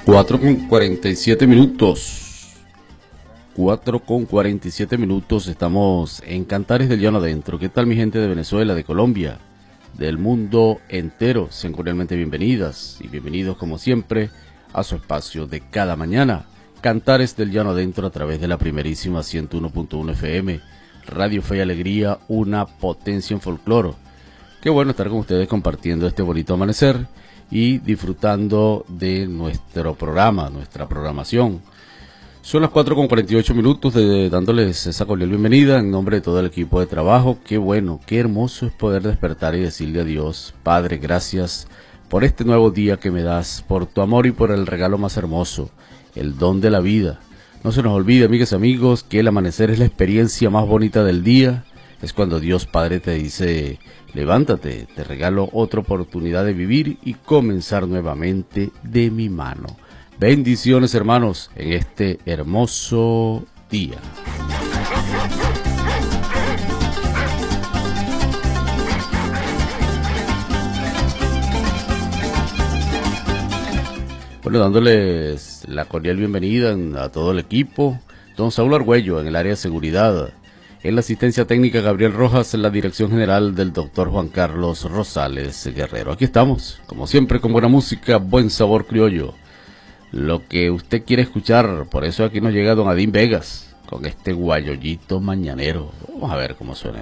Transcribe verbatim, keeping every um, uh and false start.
cuatro con cuarenta y siete minutos. cuatro con cuarenta y siete minutos. Estamos en Cantares del Llano Adentro. ¿Qué tal, mi gente de Venezuela, de Colombia, del mundo entero? Sean cordialmente bienvenidas y bienvenidos, como siempre, a su espacio de cada mañana. Cantares del Llano Adentro a través de la primerísima ciento uno punto uno F M. Radio Fe y Alegría, una potencia en folclore. Qué bueno estar con ustedes compartiendo este bonito amanecer y disfrutando de nuestro programa, nuestra programación. Son las cuatro con cuarenta y ocho minutos, de, dándoles esa cordial bienvenida en nombre de todo el equipo de trabajo. Qué bueno, qué hermoso es poder despertar y decirle a Dios: Padre, gracias por este nuevo día que me das, por tu amor y por el regalo más hermoso, el don de la vida. No se nos olvide, amigas y amigos, que el amanecer es la experiencia más bonita del día. Es cuando Dios Padre te dice: levántate, te regalo otra oportunidad de vivir y comenzar nuevamente de mi mano. Bendiciones, hermanos, en este hermoso día. Bueno, dándoles la cordial bienvenida a todo el equipo. Don Saúl Argüello en el área de seguridad. En la asistencia técnica, Gabriel Rojas. En la dirección general, del doctor Juan Carlos Rosales Guerrero. Aquí estamos, como siempre, con buena música, buen sabor criollo. Lo que usted quiere escuchar. Por eso aquí nos llega don Adín Vegas con este guayollito mañanero. Vamos a ver cómo suena.